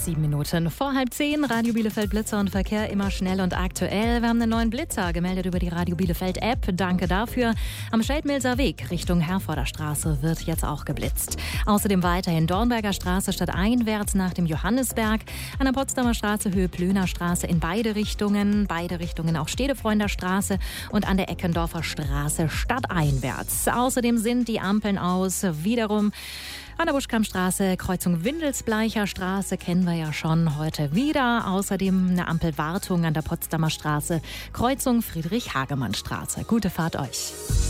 7 Minuten vor 9:30. Radio Bielefeld Blitzer und Verkehr immer schnell und aktuell. Wir haben einen neuen Blitzer gemeldet über die Radio Bielefeld App. Danke dafür. Am Scheidmilser Weg Richtung Herforder Straße wird jetzt auch geblitzt. Außerdem weiterhin Dornberger Straße stadteinwärts nach dem Johannisberg. An der Potsdamer Straße Höhe Plöner Straße in beide Richtungen. Beide Richtungen auch Stedefreunder Straße und an der Eckendorfer Straße stadteinwärts. Außerdem sind die Ampeln aus. Wiederum an der Buschkampstraße, Kreuzung Windelsbleicher Straße kennen wir ja schon heute wieder. Außerdem eine Ampelwartung an der Potsdamer Straße, Kreuzung Friedrich-Hagemann-Straße. Gute Fahrt euch.